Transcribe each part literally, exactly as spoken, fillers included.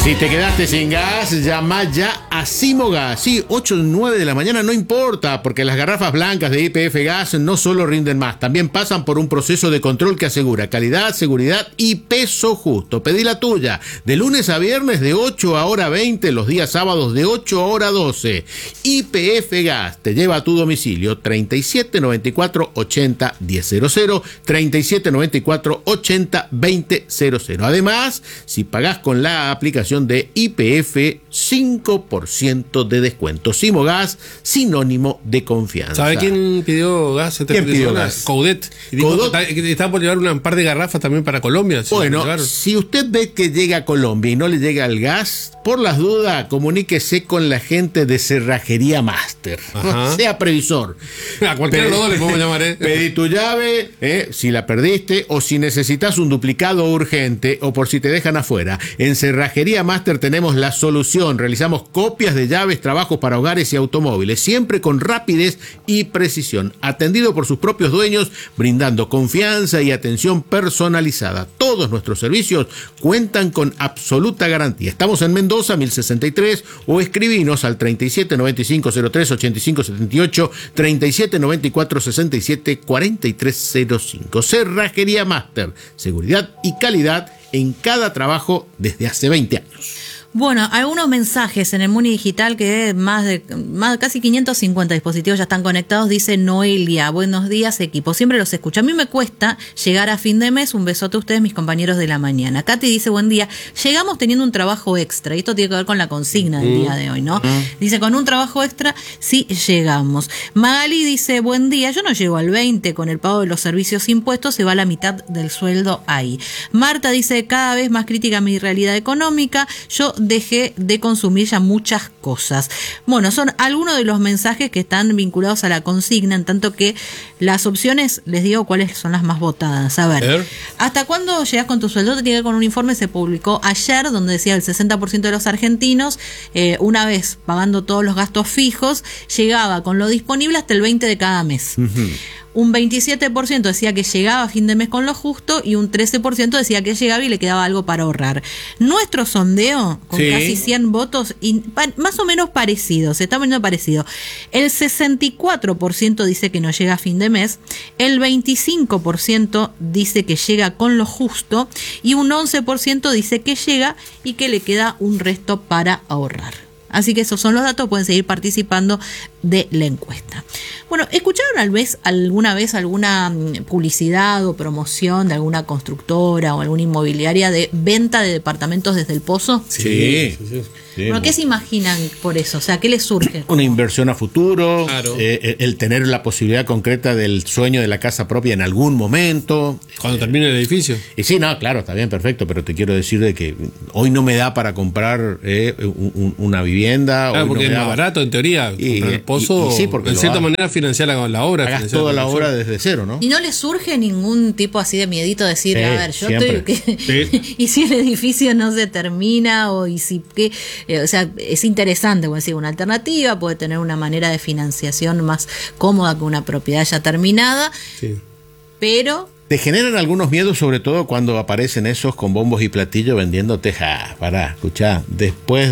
Si te quedaste sin gas, llama ya a Simogas. Sí, ocho o nueve de la mañana no importa, porque las garrafas blancas de Y P F Gas no solo rinden más, también pasan por un proceso de control que asegura calidad, seguridad y peso justo. Pedí la tuya de lunes a viernes de ocho a hora veinte, los días sábados de ocho a hora doce. Y P F Gas te lleva a tu domicilio treinta y siete noventa y cuatro ochenta diez cero cero, treinta y siete noventa y cuatro ochenta veinte cero cero. Además, si pagás con la aplicación de Y P F, cinco por ciento de descuento. Simogas, sinónimo de confianza. ¿Sabe quién pidió gas? ¿Quién pidió gas? Coudet. Y dijo Coudet. que está, que está por llevar un par de garrafas también para Colombia. Bueno, si usted ve que llega a Colombia y no le llega el gas, por las dudas, comuníquese con la gente de Cerrajería Master. Ajá. Sea previsor. A cualquiera de los dos le podemos llamar, ¿eh? Pedí tu llave, eh, si la perdiste, o si necesitas un duplicado urgente, o por si te dejan afuera. En Cerrajería Master tenemos la solución. Realizamos copias de llaves, trabajos para hogares y automóviles, siempre con rapidez y precisión. Atendido por sus propios dueños, brindando confianza y atención personalizada. Todos nuestros servicios cuentan con absoluta garantía. Estamos en Mendoza, mil sesenta y tres, o escribinos al treinta y siete noventa y cinco cero tres ochenta y cinco setenta y ocho, treinta y siete noventa y cuatro sesenta y siete cuarenta y tres cero cinco. Cerrajería Master, seguridad y calidad en cada trabajo desde hace veinte años. Bueno, algunos mensajes en el Muni Digital, que más de más, casi quinientos cincuenta dispositivos ya están conectados. Dice Noelia: buenos días, equipo, siempre los escucho. A mí me cuesta llegar a fin de mes. Un besote a ustedes, mis compañeros de la mañana. Katy dice: buen día, llegamos teniendo un trabajo extra. Y esto tiene que ver con la consigna del mm. día de hoy, ¿no? Mm. Dice: con un trabajo extra sí llegamos. Magali dice: buen día, yo no llego al veinte, con el pago de los servicios impuestos se va la mitad del sueldo ahí. Marta dice: cada vez más crítica mi realidad económica, yo dejé de consumir ya muchas cosas. Bueno, son algunos de los mensajes que están vinculados a la consigna, en tanto que las opciones, les digo cuáles son las más votadas. A ver, ¿Eh? ¿hasta cuándo llegas con tu sueldo? Te tiene que ver con un informe, se publicó ayer, donde decía el sesenta por ciento de los argentinos, eh, una vez pagando todos los gastos fijos, llegaba con lo disponible hasta el veinte de cada mes. Uh-huh. Un veintisiete por ciento decía que llegaba a fin de mes con lo justo y un trece por ciento decía que llegaba y le quedaba algo para ahorrar. Nuestro sondeo, con sí. casi cien votos, y más o menos parecido, se está poniendo parecido. El sesenta y cuatro por ciento dice que no llega a fin de mes, el veinticinco por ciento dice que llega con lo justo y un once por ciento dice que llega y que le queda un resto para ahorrar. Así que esos son los datos, pueden seguir participando de la encuesta. Bueno, ¿escucharon al vez, alguna vez alguna publicidad o promoción de alguna constructora o alguna inmobiliaria de venta de departamentos desde el Pozo? Sí. sí, sí. Sí, bueno, ¿qué se imaginan por eso? O sea, ¿qué les surge? Una inversión a futuro, claro. eh, el tener la posibilidad concreta del sueño de la casa propia en algún momento. Cuando termine el edificio. Y sí, no, claro, está bien, perfecto, pero te quiero decir de que hoy no me da para comprar eh, un, un, una vivienda. Claro, hoy porque no es más barato, en teoría, y, comprar el Pozo, y, y sí, porque en cierta manera financiar la, la obra. Hagas toda la, la obra desde cero, ¿no? ¿Y no les surge ningún tipo así de miedito de decir, sí, a ver, yo siempre. estoy... Que, sí. y si el edificio no se termina, o y si... que eh, o sea, es interesante, como decir, una alternativa, puede tener una manera de financiación más cómoda que una propiedad ya terminada, sí. pero... Te generan algunos miedos, sobre todo cuando aparecen esos con bombos y platillos vendiéndote. Ja, pará, escuchá, después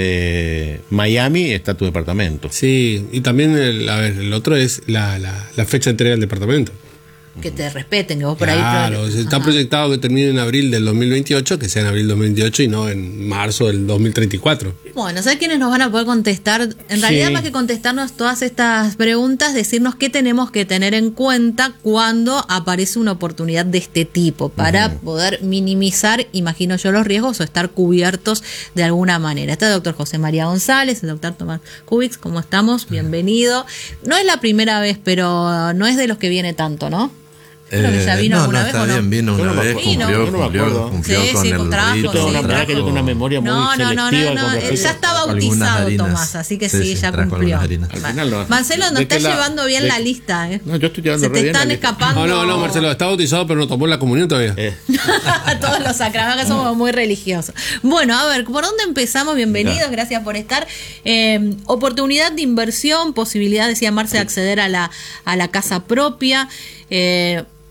de Miami está tu departamento. Sí, y también el, a ver, el otro es la, la, la fecha de entrega del departamento. Que te respeten, que vos por claro, ahí... Claro, está proyectado que termine en abril del dos mil veintiocho, que sea en abril del dos mil veintiocho y no en marzo del dos mil treinta y cuatro. Bueno, ¿sabes quiénes nos van a poder contestar? En realidad, sí. más que contestarnos todas estas preguntas, decirnos qué tenemos que tener en cuenta cuando aparece una oportunidad de este tipo, para uh-huh. poder minimizar, imagino yo, los riesgos o estar cubiertos de alguna manera. Está el doctor José María González, el doctor Tomás Kubix, ¿cómo estamos? Bienvenido. No es la primera vez, pero no es de los que viene tanto, ¿no? Creo que ya vino eh, no, alguna no, vez, está ¿o no? bien, vino una no vez, vino. cumplió, no cumplió, cumplió sí, con sí, el con trabajo, rito, sí. La verdad que yo tengo una memoria muy no, selectiva. No, no, no, no, con ya está bautizado Tomás, así que sí, sí, sí ya cumplió. No. Marcelo, nos está la, llevando bien de, la lista, ¿eh? No, yo estoy llevando Se te están escapando. No, no, no, Marcelo, está bautizado, pero no tomó la comunión todavía. Eh. Todos los sacramentos, que somos muy religiosos. Bueno, a ver, ¿por dónde empezamos? Bienvenidos, ya. Gracias por estar. Eh, oportunidad de inversión, posibilidad, decía Marce, de acceder a la, a la casa propia. Eh,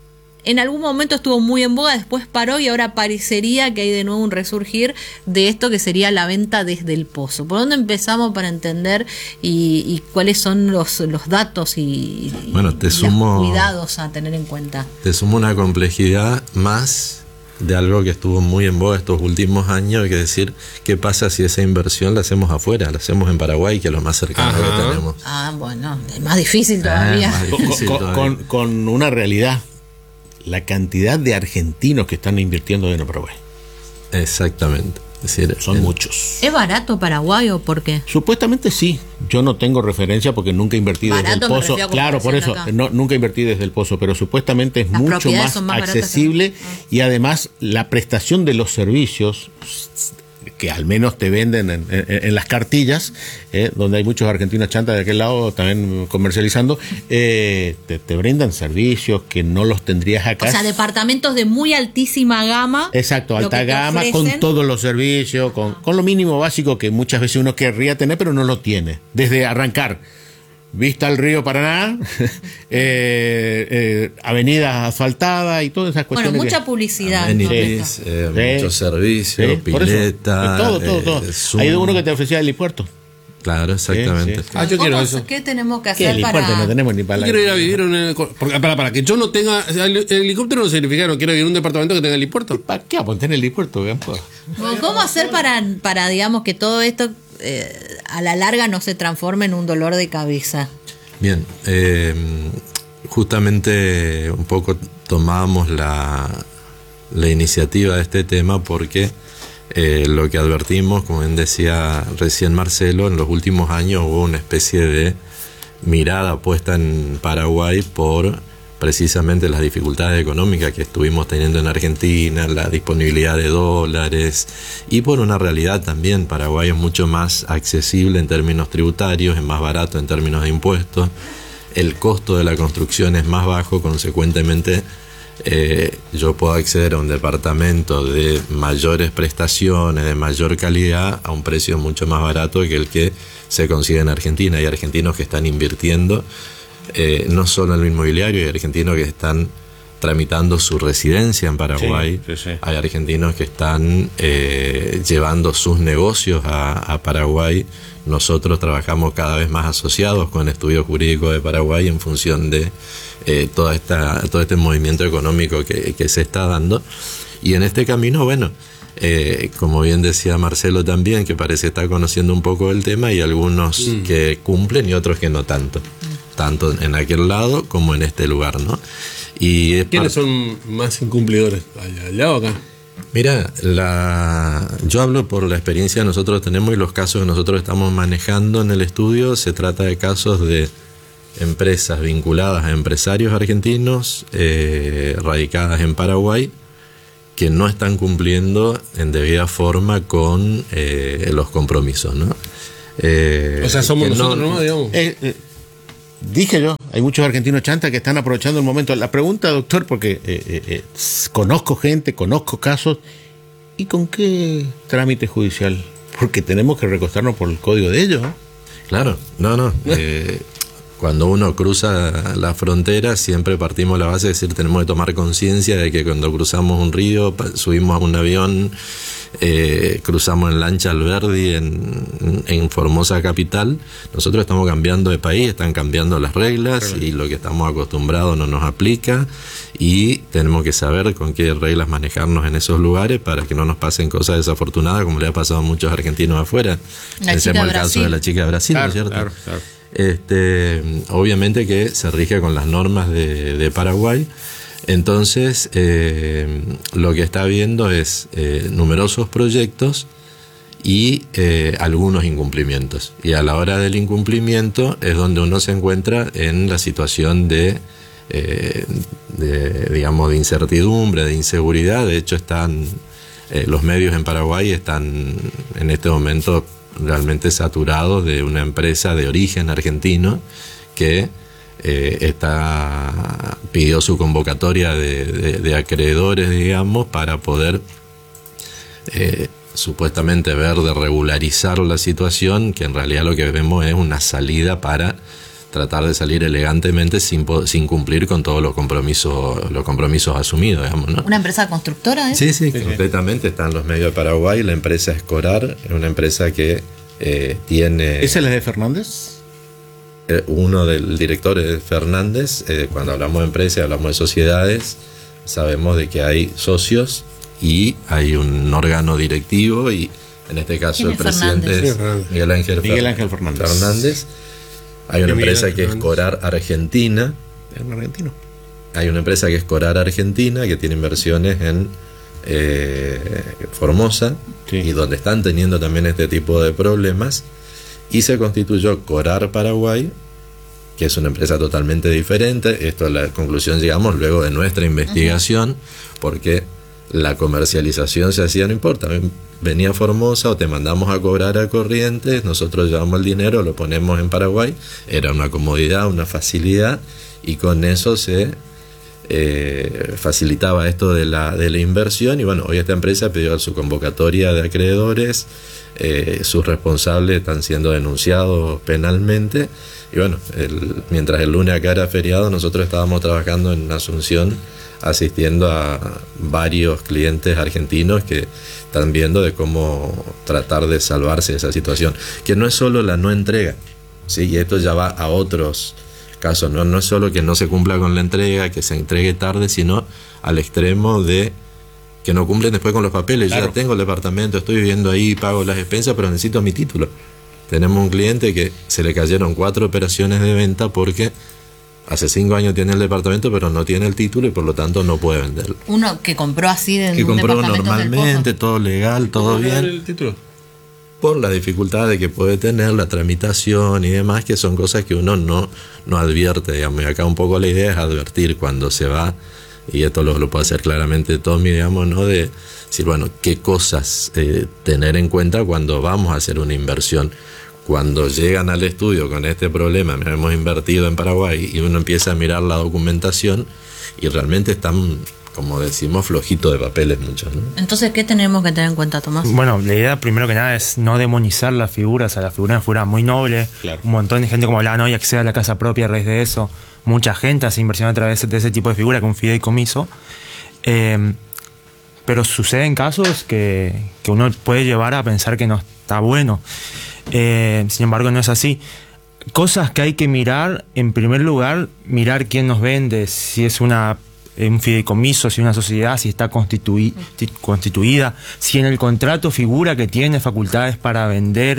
en algún momento estuvo muy en boga, después paró y ahora parecería que hay de nuevo un resurgir de esto que sería la venta desde el pozo. ¿Por dónde empezamos para entender y, y cuáles son los, los datos y, bueno, te y sumo, los cuidados a tener en cuenta? Te sumo una complejidad más de algo que estuvo muy en boga estos últimos años, hay que decir, ¿qué pasa si esa inversión la hacemos afuera? La hacemos en Paraguay, que es lo más cercano Ajá. que tenemos. Ah, bueno, es más difícil todavía. Ah, más difícil con, todavía. Con, con una realidad, la cantidad de argentinos que están invirtiendo en Paraguay. Exactamente. Es decir, son el, muchos. ¿Es barato Paraguay o por qué? Supuestamente sí. Yo no tengo referencia porque nunca invertí barato desde el pozo. Claro, por eso, no, nunca invertí desde el pozo, pero supuestamente es Las mucho más, más accesible ah. y además la prestación de los servicios que al menos te venden en, en, en las cartillas, eh, donde hay muchos argentinos chantas de aquel lado también comercializando, eh, te, te brindan servicios que no los tendrías acá. O sea, departamentos de muy altísima gama. Exacto, alta gama, con todos los servicios, con, con lo mínimo básico que muchas veces uno querría tener, pero no lo tiene. Desde arrancar, vista al río Paraná, eh, eh, avenidas asfaltadas y todas esas cuestiones. Bueno, mucha que... publicidad. Amenities, eh, sí. muchos servicios, sí, pileta. Todo, todo, todo. Eh, Zoom. Hay uno que te ofrecía el helipuerto. Claro, exactamente. Sí, sí. Ah, yo quiero eso. ¿Qué tenemos que ¿Qué hacer helipuerto? para...? No tenemos ni para la... Quiero ir a vivir en el... Porque, para, para que yo no tenga... El, el helicóptero no significa que no quiero vivir en un departamento que tenga helipuerto. ¿Para qué apuntar en el helipuerto? ¿Cómo hacer para, para, digamos, que todo esto eh, a la larga no se transforme en un dolor de cabeza? Bien, eh, justamente un poco tomábamos la, la iniciativa de este tema porque eh, lo que advertimos, como bien decía recién Marcelo, en los últimos años hubo una especie de mirada puesta en Paraguay por precisamente las dificultades económicas que estuvimos teniendo en Argentina, la disponibilidad de dólares y por una realidad también. Paraguay es mucho más accesible en términos tributarios, es más barato en términos de impuestos, el costo de la construcción es más bajo, consecuentemente eh, yo puedo acceder a un departamento de mayores prestaciones, de mayor calidad, a un precio mucho más barato que el que se consigue en Argentina. Hay argentinos que están invirtiendo Eh, no solo en lo inmobiliario, hay argentinos que están tramitando su residencia en Paraguay, sí, sí, sí. Hay argentinos que están eh, llevando sus negocios a, a Paraguay. Nosotros trabajamos cada vez más asociados con el Estudio Jurídico de Paraguay en función de eh, toda esta, todo este movimiento económico que, que se está dando. Y en este camino, bueno, eh, como bien decía Marcelo también, que parece estar conociendo un poco el tema, y algunos mm. que cumplen y otros que no tanto. Tanto en aquel lado como en este lugar, ¿no? Y ¿quiénes son más incumplidores? ¿Allá, allá o acá? Mira, la, yo hablo por la experiencia que nosotros tenemos y los casos que nosotros estamos manejando en el estudio. Se trata de casos de empresas vinculadas a empresarios argentinos eh, radicadas en Paraguay que no están cumpliendo en debida forma con eh, los compromisos, ¿no? Eh, o sea, somos nosotros, ¿no? ¿no? Digamos. Eh, eh, Dije yo, hay muchos argentinos chantas que están aprovechando el momento. La pregunta, doctor, porque eh, eh, eh, conozco gente, conozco casos, ¿y con qué trámite judicial? Porque tenemos que recostarnos por el código de ellos, ¿no? Claro, no, no. Eh, cuando uno cruza la frontera, siempre partimos de la base de decir, tenemos que tomar conciencia de que cuando cruzamos un río, subimos a un avión, eh, cruzamos en lancha Alberdi en, en Formosa capital, nosotros estamos cambiando de país, están cambiando las reglas y lo que estamos acostumbrados no nos aplica, y tenemos que saber con qué reglas manejarnos en esos lugares para que no nos pasen cosas desafortunadas como le ha pasado a muchos argentinos afuera. Pensemos el caso de la chica de Brasil, claro, ¿no es cierto? Claro, claro. Este, obviamente que se rige con las normas de, de Paraguay. Entonces eh, lo que está viendo es eh, numerosos proyectos y eh, algunos incumplimientos, y a la hora del incumplimiento es donde uno se encuentra en la situación de, eh, de digamos de incertidumbre, de inseguridad. De hecho están eh, los medios en Paraguay están en este momento realmente saturados de una empresa de origen argentino que eh, está pidió su convocatoria de, de, de acreedores, digamos, para poder eh, supuestamente ver de regularizar la situación, que en realidad lo que vemos es una salida para tratar de salir elegantemente sin, sin cumplir con todos los compromisos los compromisos asumidos, digamos, ¿no? ¿Una empresa constructora? ¿eh? Sí, sí, sí, completamente. Está en los medios de Paraguay. La empresa Escorar es una empresa que eh, tiene... ¿Esa es la de Fernández? Eh, uno del director es Fernández. Eh, cuando hablamos de empresas, hablamos de sociedades, sabemos de que hay socios y hay un órgano directivo y en este caso el presidente Fernández? es Miguel Ángel, Miguel Ángel Fernández. Fernández. Hay una Miguel empresa Ángel que es Fernández. Corar Argentina. Es un argentino. Hay una empresa que es Corar Argentina, que tiene inversiones en eh, Formosa, Sí. y donde están teniendo también este tipo de problemas. Y se constituyó Corar Paraguay, que es una empresa totalmente diferente. Esto es la conclusión, llegamos luego de nuestra investigación, uh-huh. porque la comercialización se hacía, no importa, venía Formosa o te mandamos a cobrar a Corrientes, nosotros llevamos el dinero, lo ponemos en Paraguay, era una comodidad, una facilidad, y con eso se eh, facilitaba esto de la, de la inversión. Y bueno, hoy esta empresa pidió su convocatoria de acreedores, eh, sus responsables están siendo denunciados penalmente, y bueno, el, mientras el lunes acá era feriado, nosotros estábamos trabajando en Asunción, asistiendo a varios clientes argentinos que están viendo de cómo tratar de salvarse de esa situación, que no es solo la no entrega, ¿sí? Y esto ya va a otros casos, no, no es solo que no se cumpla con la entrega, que se entregue tarde, sino al extremo de que no cumplen después con los papeles. Claro. Yo ya tengo el departamento, estoy viviendo ahí, pago las expensas, pero necesito mi título. Tenemos un cliente que se le cayeron cuatro operaciones de venta porque hace cinco años tiene el departamento, pero no tiene el título y por lo tanto no puede venderlo. Uno que compró así de que un compró departamento normalmente, todo legal, todo bien. ¿El título? Por la dificultad de que puede tener la tramitación y demás, que son cosas que uno no, no advierte, digamos. Y acá un poco la idea es advertir cuando se va, y esto lo, lo puede hacer claramente Tommy, digamos, ¿no? De decir, bueno, qué cosas eh, tener en cuenta cuando vamos a hacer una inversión. Cuando llegan al estudio con este problema, hemos invertido en Paraguay, y uno empieza a mirar la documentación y realmente están, como decimos, flojitos de papeles muchos, ¿no? Entonces, ¿qué tenemos que tener en cuenta, Tomás? Bueno, la idea primero que nada es no demonizar las figuras. O sea, la figura es una figura muy noble. Claro. Un montón de gente como hablaba, ¿no? Y accede a la casa propia a raíz de eso. Mucha gente hace inversión a través de ese tipo de figura, con fideicomiso. Eh, pero suceden casos que, que uno puede llevar a pensar que no está bueno. Eh, sin embargo, no es así. Cosas que hay que mirar, en primer lugar, mirar quién nos vende, si es una un fideicomiso, si una sociedad, si está constitui, constituida, si en el contrato figura que tiene facultades para vender,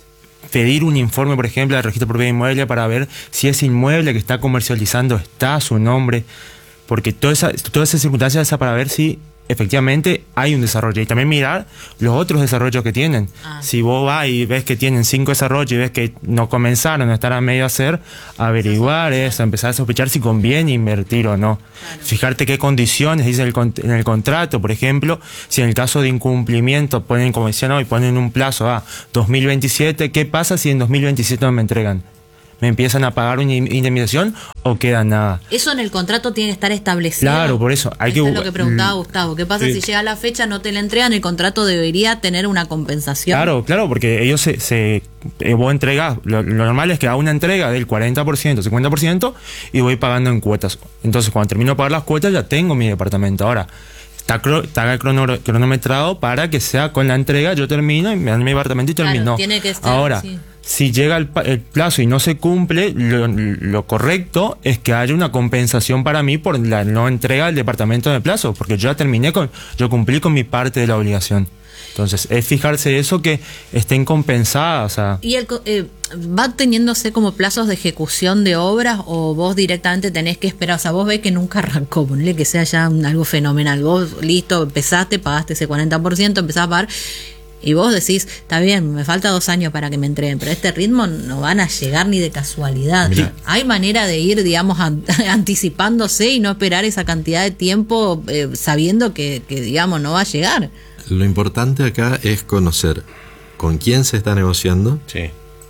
pedir un informe, por ejemplo, del registro de propiedad inmueble para ver si ese inmueble que está comercializando está a su nombre, porque toda esa, todas esas circunstancias es para ver si efectivamente hay un desarrollo, y también mirar los otros desarrollos que tienen. Ah. Si vos vas y ves que tienen cinco desarrollos y ves que no comenzaron, no están a medio hacer, averiguar eso, empezar a sospechar si conviene invertir o no. Claro. Fijarte qué condiciones dice el, en el contrato, por ejemplo, si en el caso de incumplimiento ponen, como decían hoy, ponen un plazo a dos mil veintisiete, ¿qué pasa si en dos mil veintisiete no me entregan? ¿Me empiezan a pagar una indemnización o queda nada? Eso en el contrato tiene que estar establecido. Claro, por eso. Hay eso que... es lo que preguntaba Gustavo. ¿Qué pasa sí. si llega la fecha, no te la entregan? El contrato debería tener una compensación. Claro, claro, porque ellos se... se eh, vos entregás, lo, lo normal es que haga una entrega del cuarenta por ciento, cincuenta por ciento y voy pagando en cuotas. Entonces, cuando termino de pagar las cuotas, ya tengo mi departamento. Ahora, está, está cronometrado para que sea con la entrega, yo termino y me dan mi departamento y termino. Claro, tiene que estar, Ahora... Sí. Si llega el, el plazo y no se cumple, lo, lo correcto es que haya una compensación para mí por la no entrega del departamento de plazo, porque yo ya terminé con, yo cumplí con mi parte de la obligación. Entonces, es fijarse eso, que estén compensadas. O sea. ¿Y el, eh, va teniéndose como plazos de ejecución de obras, o vos directamente tenés que esperar? O sea, vos ves que nunca arrancó, ponle que sea ya algo fenomenal. Vos, listo, empezaste, pagaste ese cuarenta por ciento, empezás a pagar. Y vos decís, está bien, me falta dos años para que me entreguen, pero a este ritmo no van a llegar ni de casualidad. Mirá. Hay manera de ir, digamos, an- anticipándose y no esperar esa cantidad de tiempo eh, sabiendo que, que, digamos, no va a llegar. Lo importante acá es conocer con quién se está negociando. Sí.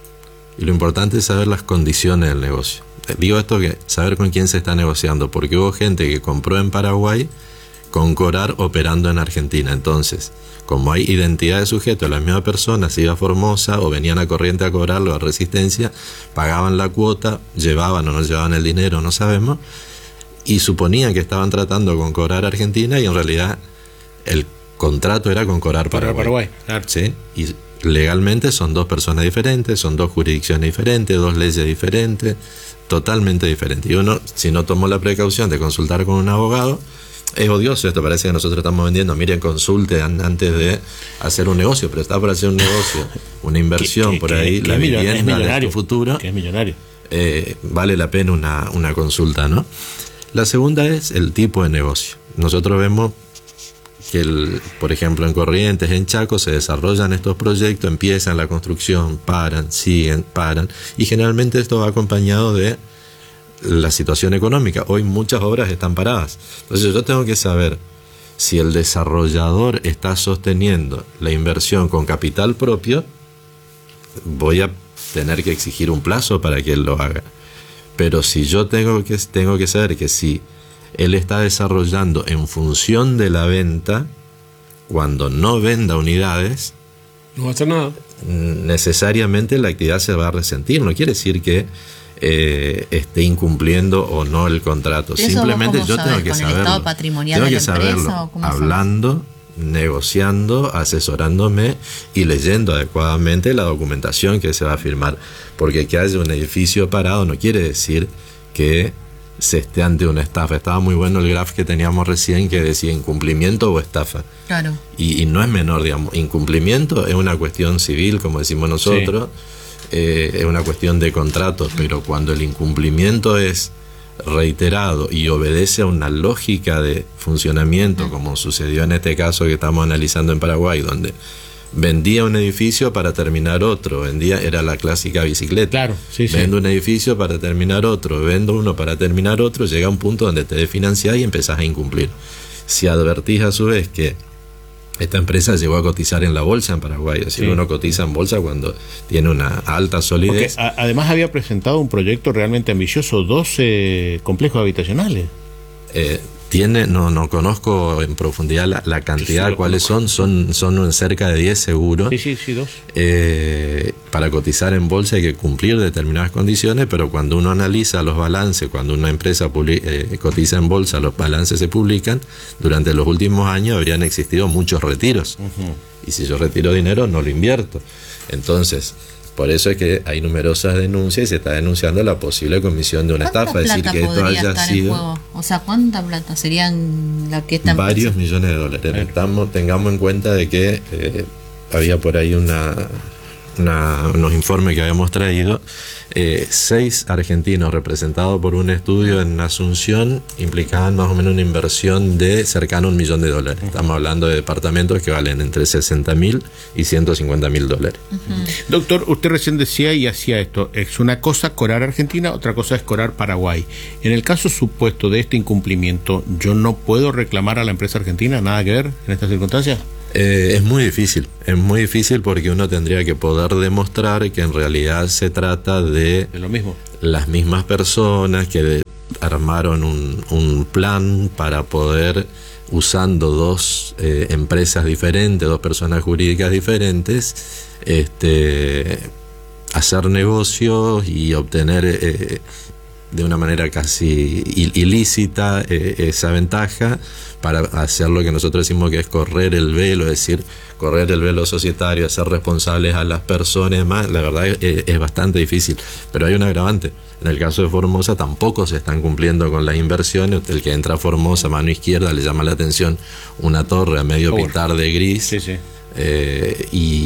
Y lo importante es saber las condiciones del negocio. Digo esto, que saber con quién se está negociando, porque hubo gente que compró en Paraguay con Corar operando en Argentina. Entonces, como hay identidad de sujeto, la misma persona se iba a Formosa o venían a Corriente a cobrarlo a Resistencia, pagaban la cuota, llevaban o no llevaban el dinero, no sabemos, y suponían que estaban tratando con Corar Argentina y en realidad el contrato era con Corar Paraguay. Paraguay, claro. ¿Sí? Y legalmente son dos personas diferentes, son dos jurisdicciones diferentes, dos leyes diferentes, totalmente diferentes. Y uno, si no tomó la precaución de consultar con un abogado, es odioso esto, parece que nosotros estamos vendiendo, miren, consulte antes de hacer un negocio, pero está por hacer un negocio, una inversión que, por que, ahí, que la es vivienda es de tu futuro, que es millonario. Eh, vale la pena una, una consulta, ¿no? La segunda es el tipo de negocio. Nosotros vemos que, el, por ejemplo, en Corrientes, en Chaco, se desarrollan estos proyectos, empiezan la construcción, paran, siguen, paran, y generalmente esto va acompañado de la situación económica. Hoy muchas obras están paradas. Entonces yo tengo que saber si el desarrollador está sosteniendo la inversión con capital propio, voy a tener que exigir un plazo para que él lo haga. Pero si yo tengo que, tengo que saber que si él está desarrollando en función de la venta, cuando no venda unidades, no va a hacer nada. Necesariamente la actividad se va a resentir. No quiere decir que eh, esté incumpliendo o no el contrato. Simplemente yo sabes, tengo que ¿con saberlo. el estado patrimonial tengo de que la saberlo empresa, o cómo hablando, negociando, asesorándome y leyendo adecuadamente la documentación que se va a firmar. Porque que haya un edificio parado no quiere decir que se esté ante una estafa. Estaba muy bueno el graph que teníamos recién que decía incumplimiento o estafa. Claro. Y, y no es menor, digamos. Incumplimiento es una cuestión civil, como decimos nosotros, sí. eh, es una cuestión de contratos, pero cuando el incumplimiento es reiterado y obedece a una lógica de funcionamiento, como sucedió en este caso que estamos analizando en Paraguay, donde vendía un edificio para terminar otro, vendía, era la clásica bicicleta. Claro, sí, sí. Vendo un edificio para terminar otro, vendo uno para terminar otro, llega un punto donde te desfinanciás y empezás a incumplir. Si advertís a su vez que esta empresa llegó a cotizar en la bolsa en Paraguay, es decir, sí. Uno cotiza en bolsa cuando tiene una alta solidez. Porque a, además había presentado un proyecto realmente ambicioso, doce complejos habitacionales. Eh, Tiene, no, no conozco en profundidad la, la cantidad, sí, cuáles son, son, son cerca de diez seguros. Sí, sí, sí, dos. Eh, para cotizar en bolsa hay que cumplir determinadas condiciones, pero cuando uno analiza los balances, cuando una empresa publi- eh, cotiza en bolsa, los balances se publican, durante los últimos años habrían existido muchos retiros. Uh-huh. Y si yo retiro dinero, no lo invierto. Entonces, por eso es que hay numerosas denuncias y se está denunciando la posible comisión de una estafa. Es decir, que esto haya sido. O sea, ¿cuánta plata serían la que están? Varios millones de dólares. Estamos, tengamos en cuenta de que eh, había por ahí una, una, unos informes que habíamos traído. Eh, seis argentinos representados por un estudio en Asunción implicaban más o menos una inversión de cercano a un millón de dólares. Estamos hablando de departamentos que valen entre sesenta mil y ciento cincuenta mil dólares. Uh-huh. Doctor, usted recién decía y hacía esto, es una cosa Corar Argentina, otra cosa es Corar Paraguay. En el caso supuesto de este incumplimiento, ¿yo no puedo reclamar a la empresa argentina? ¿Nada que ver en estas circunstancias? Eh, es muy difícil, es muy difícil porque uno tendría que poder demostrar que en realidad se trata de, de lo mismo. Las mismas personas que de, armaron un, un plan para poder, usando dos eh, empresas diferentes, dos personas jurídicas diferentes, este, hacer negocios y obtener eh, de una manera casi ilícita eh, esa ventaja para hacer lo que nosotros decimos que es correr el velo, es decir, correr el velo societario, hacer responsables a las personas más. La verdad es, es bastante difícil, pero hay un agravante. En el caso de Formosa tampoco se están cumpliendo con las inversiones. El que entra a Formosa, mano izquierda, le llama la atención una torre a medio pintar de gris. Sí, sí. Eh,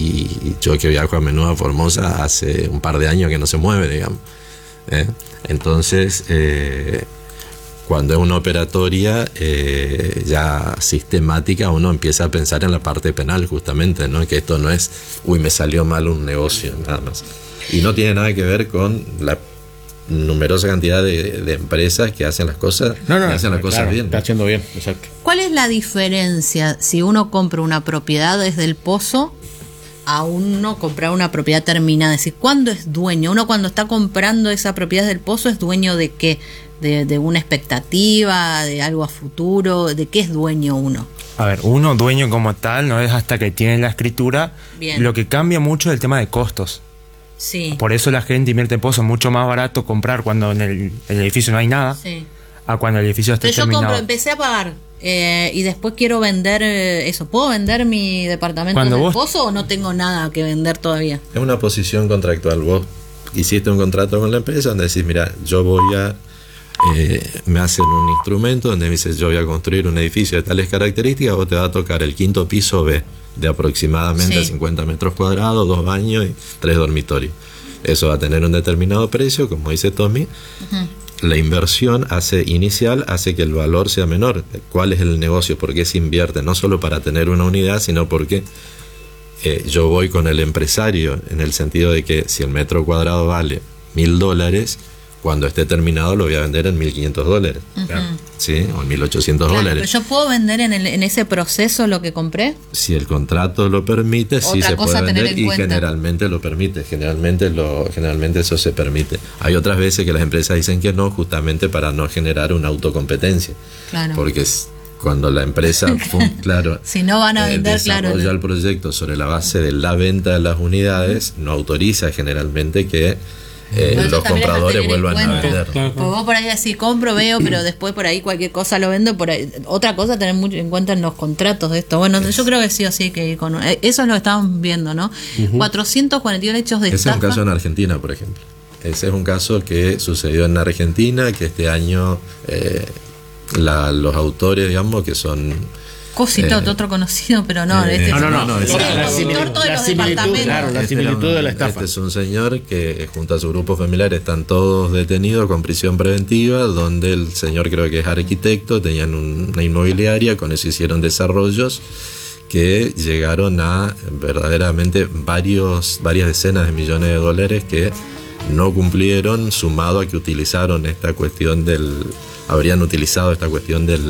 y yo que viajo a menudo a Formosa hace un par de años que no se mueve, digamos. ¿Eh? Entonces, eh, cuando es una operatoria eh, ya sistemática, uno empieza a pensar en la parte penal, justamente, ¿no? Que esto no es, uy, me salió mal un negocio, nada más. Y no tiene nada que ver con la numerosa cantidad de, de empresas que hacen las cosas, no, no, que hacen las claro, cosas bien. Está haciendo bien, exacto. ¿Cuál es la diferencia si uno compra una propiedad desde el pozo a uno comprar una propiedad terminada? Es decir, ¿cuándo es dueño? Uno cuando está comprando esa propiedad del pozo, ¿es dueño de qué? De, de una expectativa, de algo a futuro, ¿de qué es dueño uno? A ver, uno dueño como tal no es hasta que tiene la escritura. Bien. Lo que cambia mucho es el tema de costos. Sí. Por eso la gente invierte en pozos. Es mucho más barato comprar cuando en el, el edificio no hay nada, Sí. a cuando el edificio está Pero yo terminado. compro, empecé a pagar eh, y después quiero vender eh, eso. ¿Puedo vender mi departamento Cuando del vos- pozo o no tengo nada que vender todavía? Es una posición contractual. Vos hiciste un contrato con la empresa donde decís, mira, yo voy a... Eh, me hacen un instrumento donde me dices, yo voy a construir un edificio de tales características, vos te va a tocar el quinto piso B, de aproximadamente Sí. cincuenta metros cuadrados, dos baños y tres dormitorios. Eso va a tener un determinado precio, como dice Tommy. Uh-huh. La inversión hace inicial hace que el valor sea menor. ¿Cuál es el negocio? ¿Por qué se invierte? No solo para tener una unidad, sino porque eh, yo voy con el empresario en el sentido de que si el metro cuadrado vale mil dólares, cuando esté terminado lo voy a vender en mil quinientos dólares, Uh-huh. ¿sí? O en mil ochocientos Claro, dólares. pero yo puedo vender en, el, en ese proceso lo que compré. Si el contrato lo permite, sí Otra se cosa puede a tener vender en y cuenta. generalmente lo permite. Generalmente lo, generalmente eso se permite. Hay otras veces que las empresas dicen que no, justamente para no generar una autocompetencia. Claro. Porque es cuando la empresa, fun- claro, Si no van a eh, vender, claro. desarrolla el proyecto sobre la base de la venta de las unidades, no autoriza generalmente que eh, Bueno, eso los también es a compradores tener en vuelvan a cuenta. vender. Claro. Pues vos por ahí decís, compro, veo, pero después por ahí cualquier cosa lo vendo. Por ahí. Otra cosa, tener mucho en cuenta en los contratos de esto. Bueno, yo creo que sí o sí que ir con... eh, Eso es lo que estamos viendo, ¿no? cuatrocientos cuarenta y uno hechos de Ese es un estafa. caso en Argentina, por ejemplo. Ese es un caso que sucedió en Argentina, que este año eh, la- los autores, digamos, que son... Cosito, Eh, otro conocido, pero no. eh, este No, no, es- no, no. es esa- el la conductor similitud, todos la los similitud, departamentos. claro, la Este similitud era de la un- estafa. Este es un señor que junto a su grupo familiar están todos detenidos con prisión preventiva, donde el señor creo que es arquitecto, tenían un- una inmobiliaria, con eso hicieron desarrollos que llegaron a verdaderamente varios, varias decenas de millones de dólares que no cumplieron, sumado a que utilizaron esta cuestión del, habrían utilizado esta cuestión del...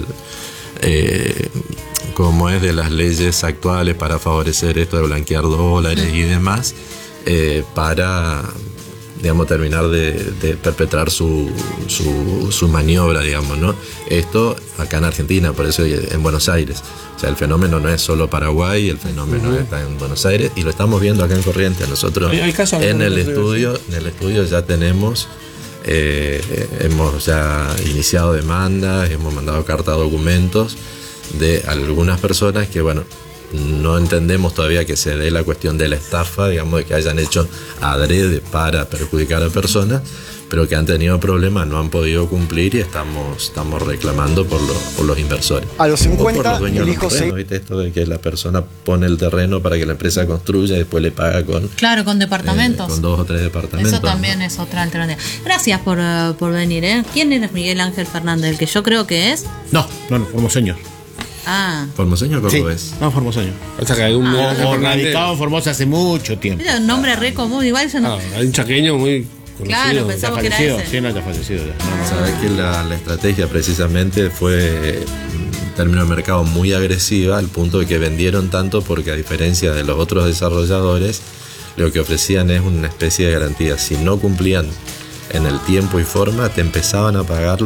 Eh, como es de las leyes actuales para favorecer esto de blanquear dólares y demás, eh, para, digamos, terminar de, de perpetrar su, su, su maniobra, digamos, ¿no? Esto acá en Argentina, por eso en Buenos Aires. O sea, el fenómeno no es solo Paraguay, el fenómeno uh-huh. está en Buenos Aires y lo estamos viendo acá en Corrientes. Nosotros Hay- hay casos en el algunos, estudio, en el estudio ya tenemos... Eh, hemos ya iniciado demandas, hemos mandado carta de documentos de algunas personas que, bueno, no entendemos todavía que se dé la cuestión de la estafa, digamos, de que hayan hecho adrede para perjudicar a personas, pero que han tenido problemas, no han podido cumplir y estamos, estamos reclamando por, lo, por los inversores. A los O por cincuenta, los dueños el de hijo los terrenos, se... ¿viste? Esto de que la persona pone el terreno para que la empresa construya y después le paga con, Claro, con departamentos. eh, con dos o tres departamentos. Eso también es otra alternativa. Gracias por, uh, por venir, ¿eh? ¿Quién eres Miguel Ángel Fernández? El que yo creo que es. No, no, no, formoseño. Ah, ¿Formoseño o Sí, cordobés? no, formoseño. O sea que hay un Miguel Ángel O Fernández. radicado en Formosa hace mucho tiempo. era un nombre re común. Igual yo no. Ah, hay un chaqueño muy conocido. Claro, ¿Está pensamos que era fallecido? ese. Sí, no, está fallecido. ya. No, no. Sabes que la, la estrategia precisamente fue en términos de mercado muy agresiva, al punto de que vendieron tanto porque a diferencia de los otros desarrolladores, lo que ofrecían es una especie de garantía. Si no cumplían en el tiempo y forma, te empezaban a pagar